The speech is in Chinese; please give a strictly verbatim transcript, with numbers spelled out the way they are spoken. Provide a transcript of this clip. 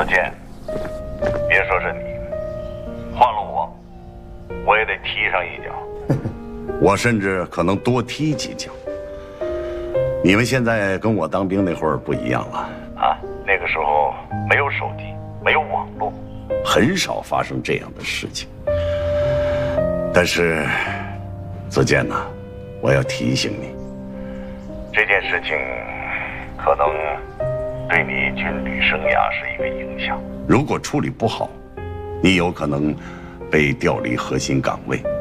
健，别说是你，换了我，我也得踢上一脚。 我甚至可能多踢几脚。你们现在跟我当兵那会儿不一样了啊，那个时候没有手机，没有网络， 很少发生这样的事情。但是，子健呐，我要提醒你， 这件事情可能对你军旅生涯是一个影响。 如果处理不好，你有可能被调离核心岗位。